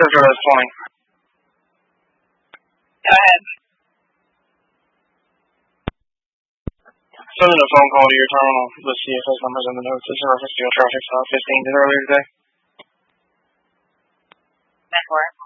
Surfer is calling. Go ahead. Sending a phone call to your terminal. The CFS numbers in the notes. This is reference to a traffic stop 15 did earlier today. Network.